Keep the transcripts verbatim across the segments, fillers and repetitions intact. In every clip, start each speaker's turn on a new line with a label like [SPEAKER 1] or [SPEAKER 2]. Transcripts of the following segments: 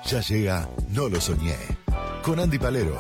[SPEAKER 1] Ya llega No lo soñé, con Andy Palero.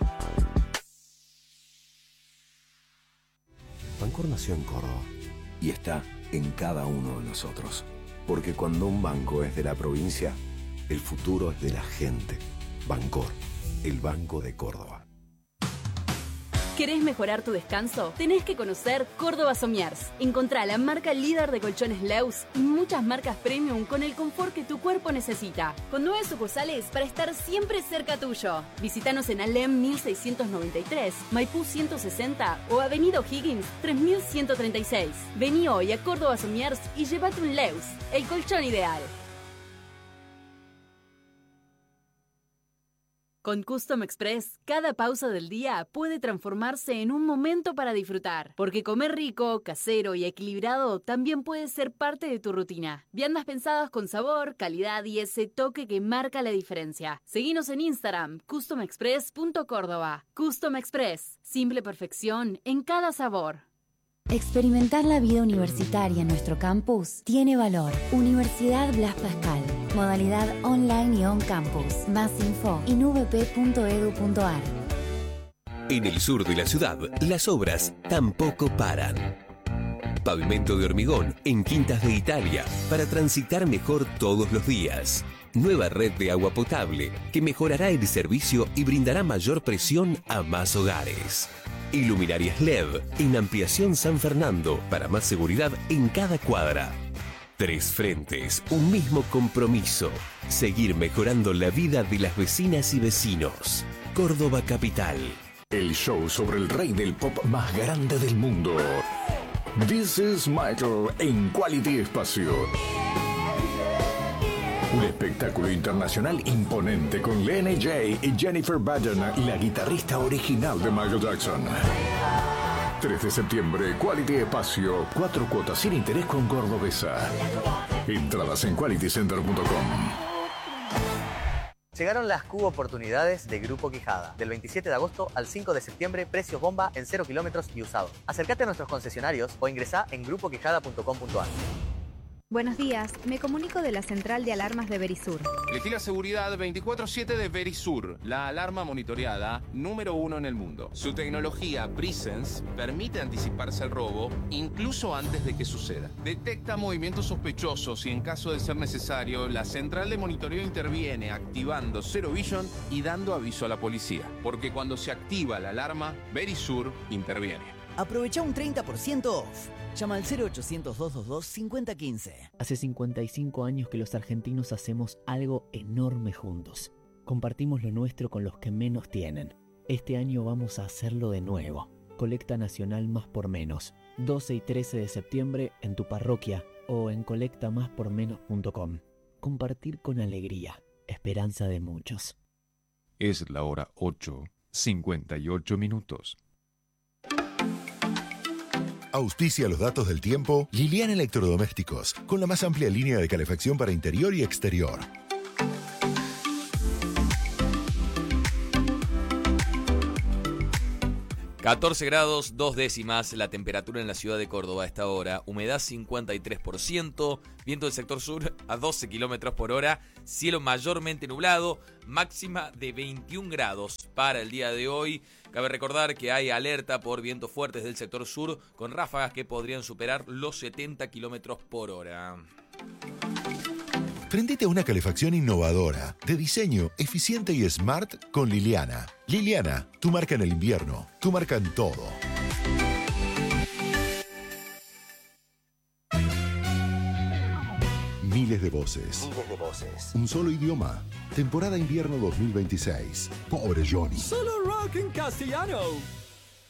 [SPEAKER 2] Bancor nació en Córdoba y está en cada uno de nosotros. Porque cuando un banco es de la provincia, el futuro es de la gente. Bancor, el Banco de Córdoba.
[SPEAKER 3] ¿Querés mejorar tu descanso? Tenés que conocer Córdoba Somiers. Encontrá la marca líder de colchones Leus y muchas marcas premium con el confort que tu cuerpo necesita. Con nueve sucursales para estar siempre cerca tuyo. Visítanos en Alem mil seiscientos noventa y tres, Maipú ciento sesenta o Avenida O'Higgins tres mil ciento treinta y seis. Vení hoy a Córdoba Somiers y llévate un Leus, el colchón ideal. Con Custom Express, cada pausa del día puede transformarse en un momento para disfrutar. Porque comer rico, casero y equilibrado también puede ser parte de tu rutina. Viandas pensadas con sabor, calidad y ese toque que marca la diferencia. Seguinos en Instagram, custom express punto córdoba. Custom Express, simple perfección en cada sabor.
[SPEAKER 4] Experimentar la vida universitaria en nuestro campus tiene valor. Universidad Blas Pascal. Modalidad online y on campus. Más info en u v p punto e d u punto a r.
[SPEAKER 5] En el sur de la ciudad, las obras tampoco paran. Pavimento de hormigón en Quintas de Italia para transitar mejor todos los días. Nueva red de agua potable que mejorará el servicio y brindará mayor presión a más hogares. Iluminarias L E D en Ampliación San Fernando para más seguridad en cada cuadra. Tres frentes, un mismo compromiso. Seguir mejorando la vida de las vecinas y vecinos. Córdoba Capital.
[SPEAKER 6] El show sobre el rey del pop más grande del mundo. This is Michael en Quality Espacio. Un espectáculo internacional imponente con Lene J y Jennifer Baden, la guitarrista original de Michael Jackson. tres de septiembre, Quality Espacio, cuatro cuotas sin interés con Cordobesa. Entradas en quality center punto com.
[SPEAKER 7] Llegaron las Q oportunidades de Grupo Quijada. Del veintisiete de agosto al cinco de septiembre, precios bomba en cero kilómetros y usado. Acércate a nuestros concesionarios o ingresá en grupo quijada punto com punto a r.
[SPEAKER 8] Buenos días, me comunico de la central de alarmas de Verisur.
[SPEAKER 9] Elegí la seguridad veinticuatro siete de Verisur, la alarma monitoreada número uno en el mundo. Su tecnología Presence permite anticiparse al robo incluso antes de que suceda. Detecta movimientos sospechosos y en caso de ser necesario, la central de monitoreo interviene activando Zero Vision y dando aviso a la policía. Porque cuando se activa la alarma, Verisur interviene.
[SPEAKER 10] Aprovecha un treinta por ciento off. Llama al cero ochocientos, doscientos veintidós, cincuenta quince.
[SPEAKER 11] Hace cincuenta y cinco años que los argentinos hacemos algo enorme juntos. Compartimos lo nuestro con los que menos tienen. Este año vamos a hacerlo de nuevo. Colecta Nacional Más por Menos. doce y trece de septiembre en tu parroquia o en colecta más por menos punto com. Compartir con alegría. Esperanza de muchos.
[SPEAKER 12] Es la hora ocho, cincuenta y ocho minutos.
[SPEAKER 1] Auspicia los datos del tiempo Liliana Electrodomésticos, con la más amplia línea de calefacción para interior y exterior.
[SPEAKER 13] catorce grados, dos décimas la temperatura en la ciudad de Córdoba a esta hora, humedad cincuenta y tres por ciento, viento del sector sur a doce kilómetros por hora, cielo mayormente nublado, máxima de veintiún grados para el día de hoy. Cabe recordar que hay alerta por vientos fuertes del sector sur con ráfagas que podrían superar los setenta kilómetros por hora.
[SPEAKER 1] Prendete a una calefacción innovadora, de diseño, eficiente y smart con Liliana. Liliana, tu marca en el invierno, tu marca en todo. Miles de voces.
[SPEAKER 2] Miles de voces.
[SPEAKER 1] Un solo idioma. Temporada invierno dos mil veintiséis. Pobre Johnny.
[SPEAKER 14] Solo rock en castellano.